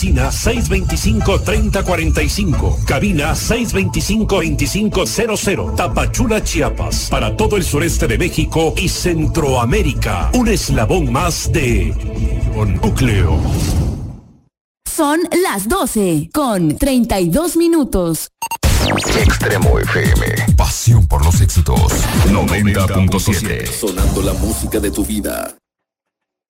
China 625-3045. Cabina 625-2500. Tapachula, Chiapas. Para todo el sureste de México y Centroamérica. Un eslabón más de Núcleo. Son las 12 con 32 minutos. Extremo FM. Pasión por los éxitos. 90.7. Sonando la música de tu vida.